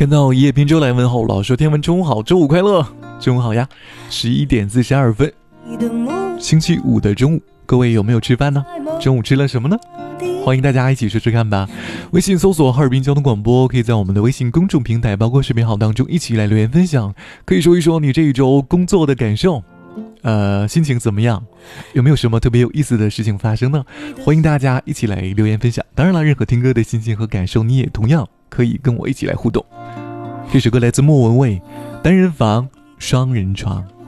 看到叶平洲来问候了，说天文中午好，周五快乐，中午好呀，11点42分，星期五的中午，各位有没有吃饭呢？中午吃了什么呢？欢迎大家一起试试看吧。微信搜索哈尔滨交通广播，可以在我们的微信公众平台包括视频号当中一起来留言分享，可以说一说你这一周工作的感受，心情怎么样，有没有什么特别有意思的事情发生呢？欢迎大家一起来留言分享。当然了，任何听歌的心情和感受你也同样可以跟我一起来互动。这首歌来自莫文蔚，单人房双人床。